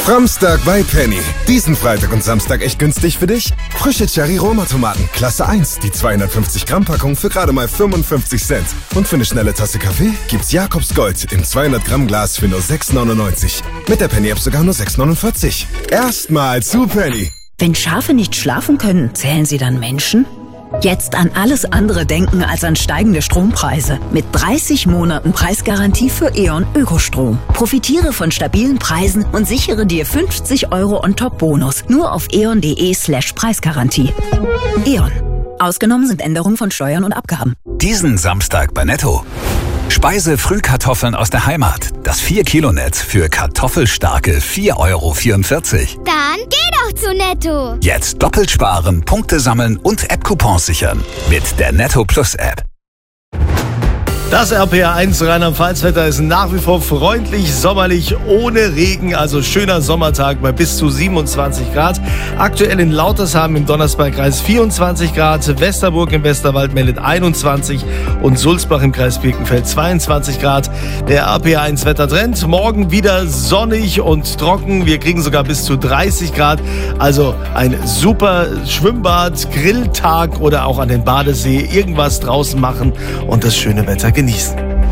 Samstag bei Penny. Diesen Freitag und Samstag echt günstig für dich? Frische Cherry-Roma-Tomaten, Klasse 1, die 250-Gramm-Packung für gerade mal 55 Cent. Und für eine schnelle Tasse Kaffee gibt's Jakobs Gold im 200-Gramm-Glas für nur 6,99. Mit der Penny-App sogar nur 6,49. Erstmal zu Penny. Wenn Schafe nicht schlafen können, zählen sie dann Menschen? Jetzt an alles andere denken als an steigende Strompreise. Mit 30 Monaten Preisgarantie für E.ON Ökostrom. Profitiere von stabilen Preisen und sichere dir 50 € On-Top-Bonus. Nur auf eon.de/Preisgarantie. E.ON. Ausgenommen sind Änderungen von Steuern und Abgaben. Diesen Samstag bei Netto. Speise-Frühkartoffeln aus der Heimat. Das 4-Kilo-Netz für kartoffelstarke 4,44 €. Dann geh doch zu Netto. Jetzt doppelt sparen, Punkte sammeln und App-Coupons sichern. Mit der Netto Plus App. Das RPR1 Rheinland-Pfalz-Wetter ist nach wie vor freundlich, sommerlich, ohne Regen, also schöner Sommertag bei bis zu 27 Grad. Aktuell in Lautershagen im Donnersbergkreis 24 Grad, Westerburg im Westerwald meldet 21 und Sulzbach im Kreis Birkenfeld 22 Grad. Der RPR1 Wettertrend, morgen wieder sonnig und trocken, wir kriegen sogar bis zu 30 Grad, also ein super Schwimmbad, Grilltag oder auch an den Badesee, irgendwas draußen machen und das schöne Wetter genießen.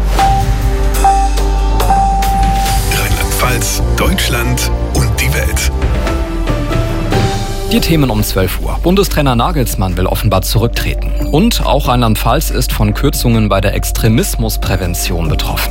Rheinland-Pfalz, Deutschland und die Welt. Die Themen um 12 Uhr. Bundestrainer Nagelsmann will offenbar zurücktreten. Und auch Rheinland-Pfalz ist von Kürzungen bei der Extremismusprävention betroffen.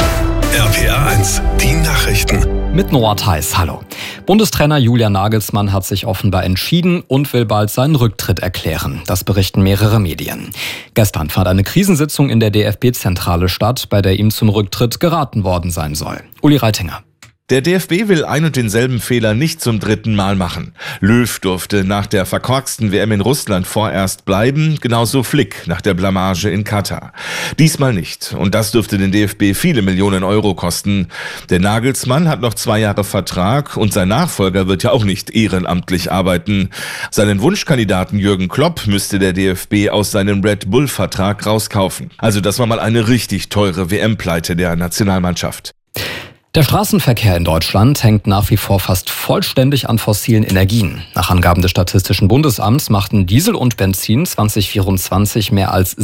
RPR1, die Nachrichten. Mit Noah Theis, hallo. Bundestrainer Julian Nagelsmann hat sich offenbar entschieden und will bald seinen Rücktritt erklären. Das berichten mehrere Medien. Gestern fand eine Krisensitzung in der DFB-Zentrale statt, bei der ihm zum Rücktritt geraten worden sein soll. Uli Reitinger. Der DFB will ein und denselben Fehler nicht zum 3. Mal machen. Löw durfte nach der verkorksten WM in Russland vorerst bleiben, genauso Flick nach der Blamage in Katar. Diesmal nicht. Und das dürfte den DFB viele Millionen Euro kosten. Der Nagelsmann hat noch 2 Jahre Vertrag und sein Nachfolger wird ja auch nicht ehrenamtlich arbeiten. Seinen Wunschkandidaten Jürgen Klopp müsste der DFB aus seinem Red Bull-Vertrag rauskaufen. Also das war mal eine richtig teure WM-Pleite der Nationalmannschaft. Der Straßenverkehr in Deutschland hängt nach wie vor fast vollständig an fossilen Energien. Nach Angaben des Statistischen Bundesamts machten Diesel und Benzin 2024 mehr als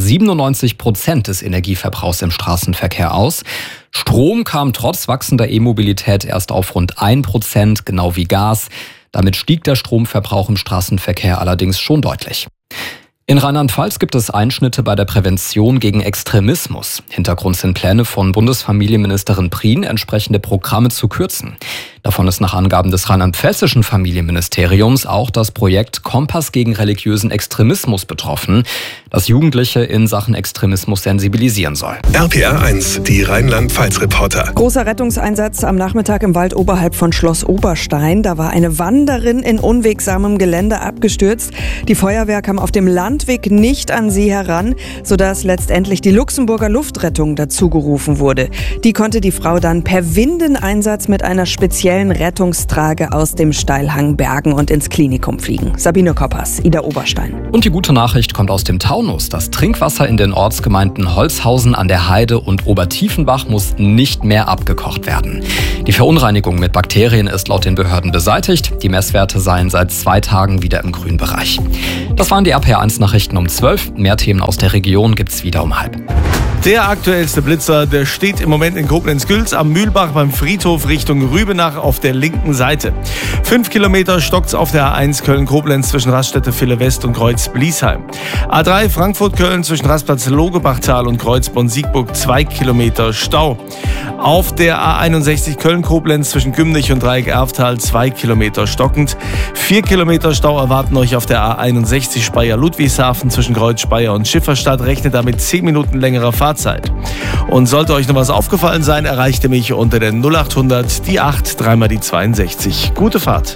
97% des Energieverbrauchs im Straßenverkehr aus. Strom kam trotz wachsender E-Mobilität erst auf rund 1%, genau wie Gas. Damit stieg der Stromverbrauch im Straßenverkehr allerdings schon deutlich. In Rheinland-Pfalz gibt es Einschnitte bei der Prävention gegen Extremismus. Hintergrund sind Pläne von Bundesfamilienministerin Prien, entsprechende Programme zu kürzen. Davon ist nach Angaben des rheinland-pfälzischen Familienministeriums auch das Projekt Kompass gegen religiösen Extremismus betroffen, das Jugendliche in Sachen Extremismus sensibilisieren soll. RPR1, die Rheinland-Pfalz-Reporter. Großer Rettungseinsatz am Nachmittag im Wald oberhalb von Schloss Oberstein. Da war eine Wanderin in unwegsamem Gelände abgestürzt. Die Feuerwehr kam auf dem Landweg nicht an sie heran, sodass letztendlich die Luxemburger Luftrettung dazugerufen wurde. Die konnte die Frau dann per Windeneinsatz mit einer speziellen Rettungstrage aus dem Steilhang bergen und ins Klinikum fliegen. Sabine Koppers, Ida Oberstein. Und die gute Nachricht kommt aus dem Taunus. Das Trinkwasser in den Ortsgemeinden Holzhausen an der Heide und Obertiefenbach muss nicht mehr abgekocht werden. Die Verunreinigung mit Bakterien ist laut den Behörden beseitigt. Die Messwerte seien seit 2 Tagen wieder im grünen Bereich. Das waren die RPR1-Nachrichten um 12. Mehr Themen aus der Region gibt's wieder um 12. Der aktuellste Blitzer, der steht im Moment in Koblenz-Gülz am Mühlbach beim Friedhof Richtung Rübenach auf der linken Seite. 5 Kilometer stockt's auf der A1 Köln-Koblenz zwischen Raststätte-Ville West und Kreuz-Bliesheim. A3 Frankfurt-Köln zwischen Rastplatz Logebachtal und Kreuz-Bonn-Siegburg 2 Kilometer Stau. Auf der A61 Köln-Koblenz zwischen Gümnich und Dreieck-Erftal 2 Kilometer stockend. 4 Kilometer Stau erwarten euch auf der A61 Speyer-Ludwigshafen zwischen Kreuz-Speyer und Schifferstadt. Rechnet damit 10 Minuten längerer Fahrzeit. Und sollte euch noch was aufgefallen sein, erreicht ihr mich unter der 0800 die 8 3 die 62. Gute Fahrt.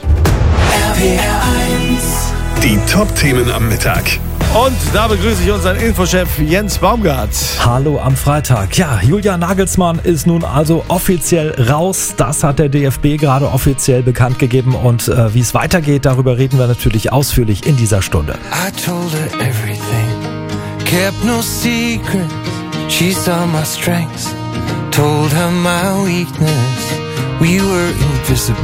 RPR1, die Top-Themen am Mittag. Und da begrüße ich unseren Infochef Jens Baumgart. Hallo am Freitag. Ja, Julian Nagelsmann ist nun also offiziell raus. Das hat der DFB gerade offiziell bekannt gegeben. Und wie es weitergeht, darüber reden wir natürlich ausführlich in dieser Stunde. I told her everything, kept no secrets. She saw my strengths, told her my weakness. We were invisible,